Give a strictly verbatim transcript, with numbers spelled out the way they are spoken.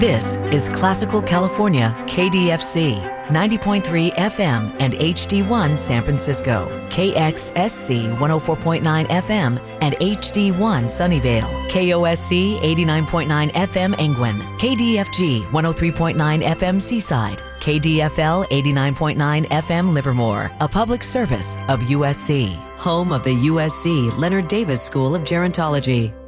This is Classical California K D F C, ninety point three F M and H D one San Francisco, K X S C one oh four point nine F M and H D one Sunnyvale, K O S C eighty-nine point nine F M Angwin, K D F G one oh three point nine F M Seaside, K D F L eighty-nine point nine F M Livermore, a public service of U S C, home of the U S C Leonard Davis School of Gerontology.